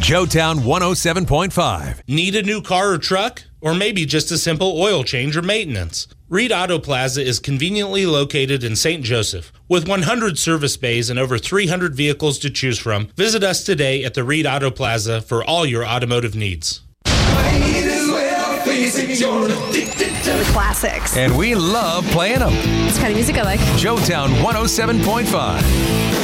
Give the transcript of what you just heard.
Joetown 107.5. Need a new car or truck? Or maybe just a simple oil change or maintenance? Reed Auto Plaza is conveniently located in St. Joseph. With 100 service bays and over 300 vehicles to choose from, visit us today at the Reed Auto Plaza for all your automotive needs. The classics. And we love playing them. It's the kind of music I like. Joetown 107.5.